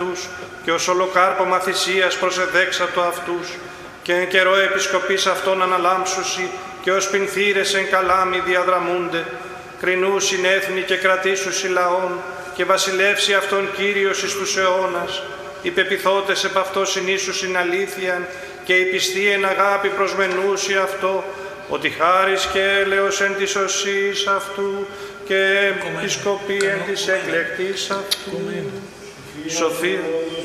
αυτούς και ως ολοκάρπωμα θυσίας προσεδέξατο αυτούς και εν καιρό επισκοπής αυτών αναλάμψουσι και ως πινθύρες εν καλάμι διαδραμούνται, κρινούσιν έθνη και κρατήσουσι λαών και βασιλεύσει αυτόν Κύριος εις τους αιώνας, οι πεπιθώτες επ' αυτό συνήσουσιν αλήθειαν και η πιστή εν αγάπη προσμενούσι αυτό, ότι χάρις και έλεος εν της οσής αυτού και επισκοπή εν της εκλεκτής αυτού. Σοφία.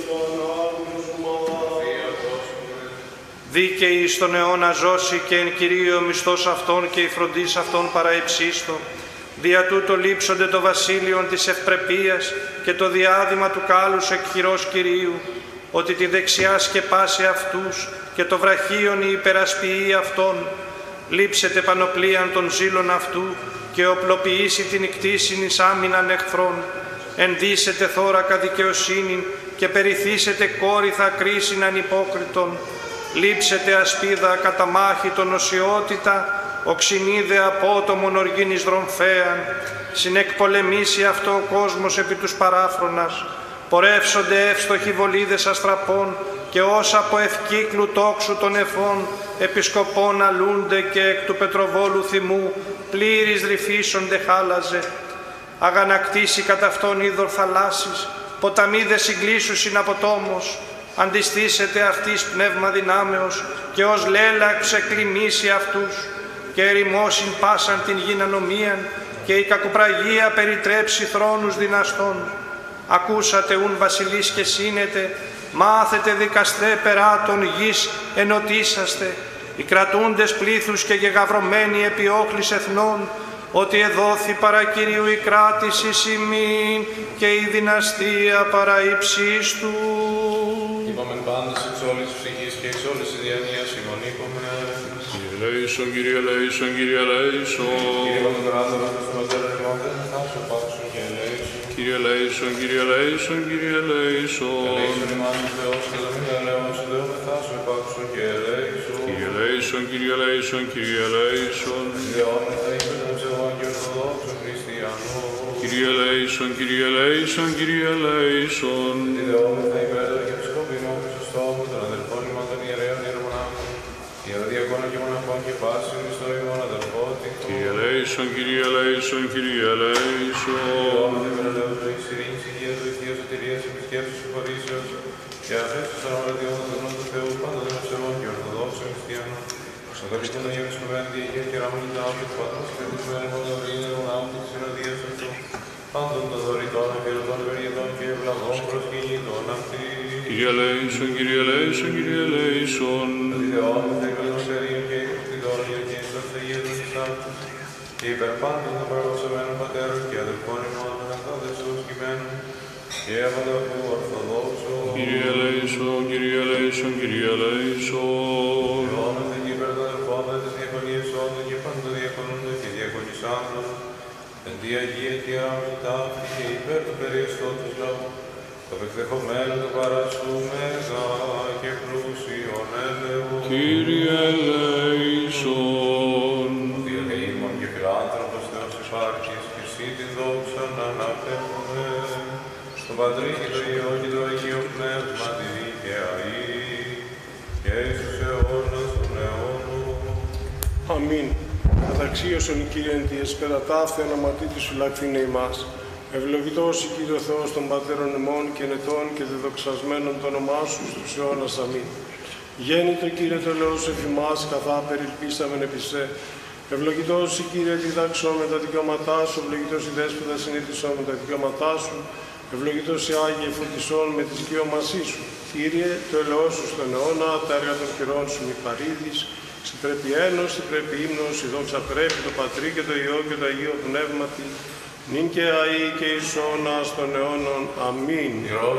Δίκαιη εις τον αιώνα ζώσει και εν Κυρίω μισθός αυτών και η φροντίς αυτών παραυψίστων. Δια τούτο λείψονται το βασίλειον της ευπρεπείας και το διάδημα του κάλους εκ χειρός Κυρίου, ότι τη δεξιά σκεπάσει αυτούς και το βραχίον η υπερασποιεί αυτών. Λείψετε πανοπλίαν των ζήλων αυτού και οπλοποιήσει την ικτήσιν εις άμυναν εχθρών. Ενδύσετε θώρακα δικαιοσύνην και περιθύσετε κόρυθα κρίσιν ανυπόκριτον. Λείψετε ασπίδα κατά μάχη των οσιότητα, οξυνίδε απότομον οργήνης δρομφέαν. Συνεκπολεμήσει αυτό ο κόσμος επί τους παράφρονας. Πορεύσονται εύστοχοι βολίδες αστραπών και όσα από ευκύκλου τόξου των εφών επισκοπών αλούνται και εκ του πετροβόλου θυμού πλήρης ρυφίσονται χάλαζε. Αγανακτήσει κατά αυτόν είδωρ θαλάσσης, ποταμίδες συγκλήσουσιν από τόμος. Αντιστήσετε αυτής πνεύμα δυνάμεως και ως λέλαξ εκκλημίσει αυτούς και ερημώσιν πάσαν την γην ανομίαν και η κακοπραγία περιτρέψει θρόνους δυναστών. Ακούσατε ουν βασιλείς και σύνετε, μάθετε δικαστέ περά των γης ενωτήσαστε, οι κρατούντες πλήθους και γεγαυρωμένοι επί όχλης εθνών, ότι εδόθη παρά Κυρίου η κράτηση ημίν και η δυναστεία παρά υψίστου. Είπαμεν πάντως εξ όλης της ψυχής και εξ όλης της διανοίας ημών είπαμε. Κύριε ελέησον, Κύριε ελέησον, Κύριε ελέησον. Κύριε Παντοκράτορα, προς τον Πατέρα ημών, δεν θα σου πάψουν και ελέησον. Κύριε ελέησον, Κύριε ελέησον, Κύριε ελέησον. Ελέησον ημάς ο Θεός και τα μήνα ελέον σου Θεό, δεν θα σου πάψουν και ελέησον. Κύριε ελέησον, Κύριε ελέησον, Κύριε ελέησον. Ιδεόμεθα υπέρ των ψευών και ορθοδόξων χριστιανών. Κύριε ελέησον, Κύριε ελέησον, Κύριε ελέησον. Ιδεόμεθα υπέρ των επισκοπινών Χριστόφου, των αδελφών ημών των ιερέων ιερομονάχων, ιεροδιακόνων και μοναχών και πάσιν εις το ημών αδελφότητο. Κύριε ελέησον, Κύριε ελέησον, Κύριε ελέησον. Ιδεόμεθα υπέρ ελέους ζωής, ειρήνης, υγείας, βοηθείας, σωτηρίας, επισκέψης, συγχωρήσεως και αυτές τους αναμαρτιών των δρόμων του Θεού, πάντα των ψευών και ορθοδόξων χριστιανών. Στο καθήκον των Ιερούς Κουβέντη, η κεραμονή του Άμπη, του Πατρός και του Σμένου, των Ευρύων, των Άμπη, της Συνοδείας αυτού, πάντων των δωρητών, αφιερωτών, ευεργετών και ευλαβών προσκυνητών αυτής. Κύριε ελέησον, Κύριε ελέησον, Κύριε ελέησον. Ιδεόμεθα υπέρ των Σερίων και υποκτητών, και εις των Θεγίδων της Άμπτης, και υπέρ πάντων των παραδοσεμένων πατέρων και αδελφών ημών, αγαθόδες τους κειμένων, και απανταχού ορθοδόξων. Κύριε ελέησον, Κύριε ελέησον, Κύριε ελέησον. Ιδεόμεθα και υπέρ των αδελφών με τις διακονίες όντων και πάντων διακονούνται και διακονισάντων, εν τη Αγία και αμητάφη και υπέρ του περιεστώτος λαού, το απεκδεχομένο του παρασούμεζα και πλούσιον έλεος. Κύριε ελέησον. Διαδεήμων και φιλάνθρωπος Θεός υπάρχεις, και εσύ την δόξα να αναπέμπουμε, στον Πατρί και το Υιό και το Αγίο Πνεύμα τη δίκαια ή, και εις τους αιώνας των αιώνων. Αμήν. Καταξίωσον Κύριε εν τη εσπερατάφθη αναματή της φυλακτήνε ημάς. Ευλογητός η Κύριε ο Θεός των Πατέρων ημών και νετών και δεδοξασμένων το όνομά σου στους αιώνας. Αμήν. Γέννητο Κύριε το Θεός εφημάς, καθά περιλπίσαμεν επί σε. Ευλογητός η Κύριε διδάξω με τα δικαιώματά σου, ευλογητός η Δέσποτα συνήθισό με τα δικαιώματά σου, ευλογητός η Άγιε φωτισόν με τη σκιωμασή σου. Κύριε, το ελαιό σου στον αιώνα, τα έργα των χειρών σου μη παρήδεις, σοι πρέπει ένος, σοι πρέπει ύμνος, η δόξα πρέπει το Πατρί και το Υιό και το Αγίο Πνεύματι, νυν και αεί και εις αιώνας των αιώνων. Αμήν.